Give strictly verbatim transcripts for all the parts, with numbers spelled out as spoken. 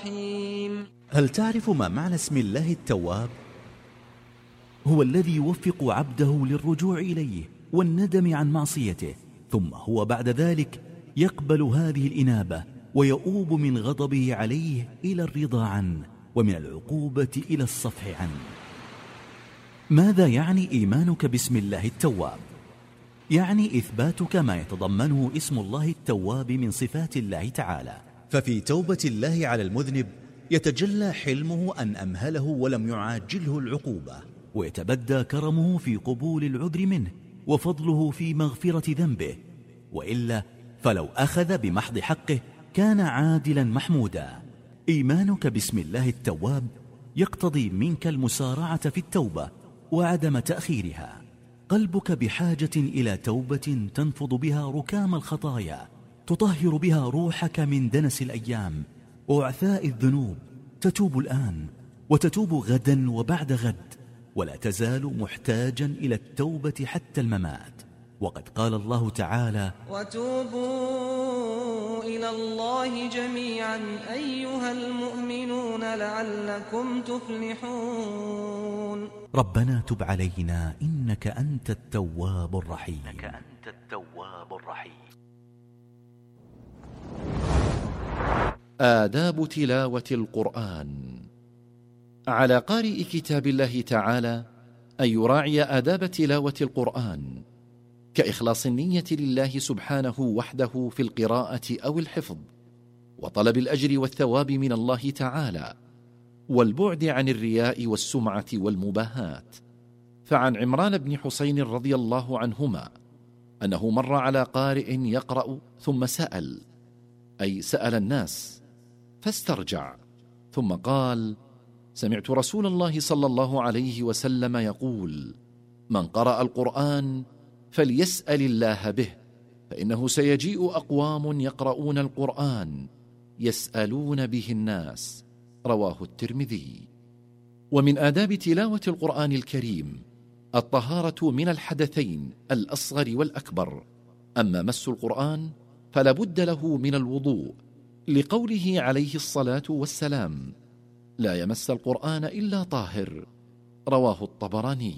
الرحيم. هل تعرف ما معنى اسم الله التواب؟ هو الذي يوفق عبده للرجوع إليه والندم عن معصيته، ثم هو بعد ذلك يقبل هذه الإنابة ويؤوب من غضبه عليه إلى الرضا عنه، ومن العقوبة إلى الصفح عنه. ماذا يعني إيمانك باسم الله التواب؟ يعني إثباتك ما يتضمنه اسم الله التواب من صفات الله تعالى. ففي توبة الله على المذنب يتجلى حلمه أن أمهله ولم يعاجله العقوبة، ويتبدى كرمه في قبول العذر منه وفضله في مغفرة ذنبه، وإلا فلو أخذ بمحض حقه كان عادلا محمودا. إيمانك باسم الله التواب يقتضي منك المسارعة في التوبة وعدم تأخيرها. قلبك بحاجة إلى توبة تنفض بها ركام الخطايا، تطهر بها روحك من دنس الأيام وعثاء الذنوب. تتوب الآن وتتوب غدا وبعد غد، ولا تزال محتاجا إلى التوبة حتى الممات. وقد قال الله تعالى: وتوبوا إلى الله جميعا أيها المؤمنون لعلكم تفلحون. ربنا تب علينا إنك أنت التواب الرحيم. إنك أنت التواب الرحيم. آداب تلاوة القرآن. على قارئ كتاب الله تعالى أن يراعي آداب تلاوة القرآن، كإخلاص النية لله سبحانه وحده في القراءة أو الحفظ، وطلب الأجر والثواب من الله تعالى، والبعد عن الرياء والسمعة والمباهات. فعن عمران بن حسين رضي الله عنهما أنه مر على قارئ يقرأ ثم سأل، أي سأل الناس، فاسترجع ثم قال: سمعت رسول الله صلى الله عليه وسلم يقول: من قرأ القرآن فليسأل الله به، فإنه سيجيء أقوام يقرؤون القرآن يسألون به الناس. رواه الترمذي. ومن آداب تلاوة القرآن الكريم الطهارة من الحدثين الأصغر والأكبر. أما مس القرآن فلا بد له من الوضوء، لقوله عليه الصلاة والسلام: لا يمس القرآن إلا طاهر. رواه الطبراني.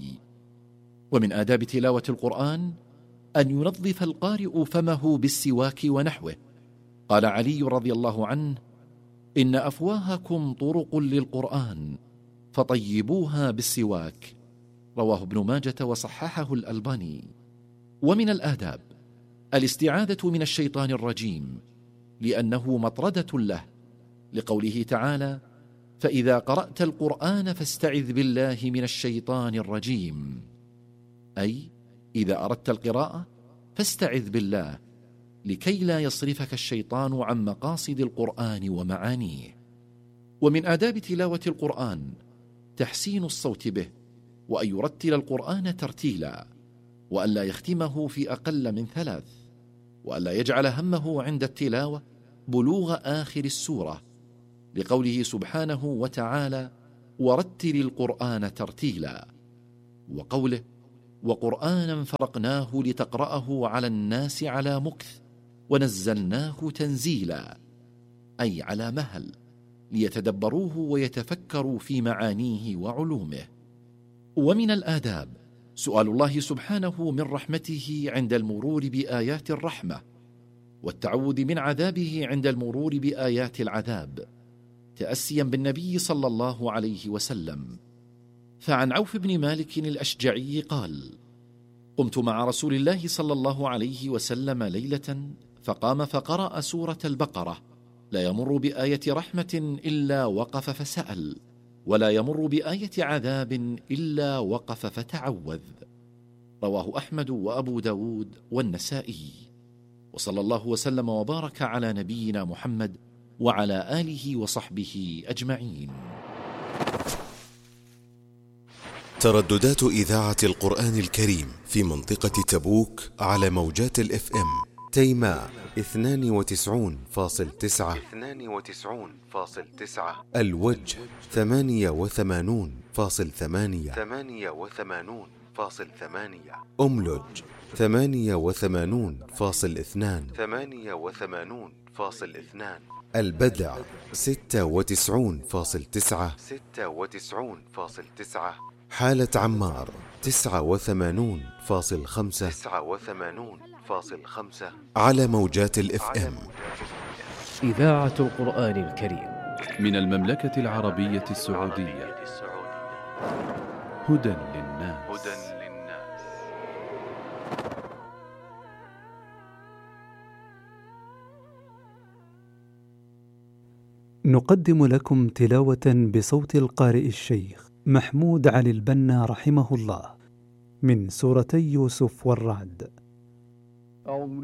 ومن آداب تلاوة القرآن أن ينظف القارئ فمه بالسواك ونحوه. قال علي رضي الله عنه: إن أفواهكم طرق للقرآن فطيبوها بالسواك. رواه ابن ماجة وصححه الألباني. ومن الآداب الاستعاذة من الشيطان الرجيم، لأنه مطردة له، لقوله تعالى: فإذا قرأت القرآن فاستعذ بالله من الشيطان الرجيم، أي إذا أردت القراءة فاستعذ بالله لكي لا يصرفك الشيطان عن مقاصد القرآن ومعانيه. ومن آداب تلاوة القرآن تحسين الصوت به، وأن يرتل القرآن ترتيلا، وأن لا يختمه في أقل من ثلاث، وأن لا يجعل همه عند التلاوة بلوغ آخر السورة، لقوله سبحانه وتعالى: ورتل القرآن ترتيلا، وقوله: وقرآنا فرقناه لتقرأه على الناس على مكث ونزلناه تنزيلا، أي على مهل، ليتدبروه ويتفكروا في معانيه وعلومه. ومن الآداب سؤال الله سبحانه من رحمته عند المرور بآيات الرحمة، والتعوذ من عذابه عند المرور بآيات العذاب، تأسيا بالنبي صلى الله عليه وسلم. فعن عوف بن مالك الأشجعي قال: قمت مع رسول الله صلى الله عليه وسلم ليلة فقام فقرأ سورة البقرة: لا يمر بآية رحمة إلا وقف فسأل، ولا يمر بآية عذاب إلا وقف فتعوذ. رواه أحمد وأبو داود والنسائي. وصلى الله وسلم وبارك على نبينا محمد وعلى آله وصحبه أجمعين. ترددات إذاعة القرآن الكريم في منطقة تبوك على موجات الإف إم: تيماء اثنان وتسعون فاصل تسعة، اثنان وتسعون فاصل تسعة، الوجه ثمانية وثمانون فاصل ثمانية، ثمانية وثمانون فاصل ثمانية، أملج ثمانية وثمانون فاصل اثنان ثمانية وثمانون فاصل اثنان البدع ستة وتسعون فاصل تسعة ستة وتسعون فاصل تسعة حالة عمار تسعة وثمانون فاصل خمسة تسعة وثمانون فاصل خمسة على موجات الاف ام. إذاعة القرآن الكريم من المملكة العربية السعودية. هدى للناس. هدى للناس. نقدم لكم تلاوة بصوت القارئ الشيخ محمود علي البنا رحمه الله من سورتي يوسف والرعد. أعوذ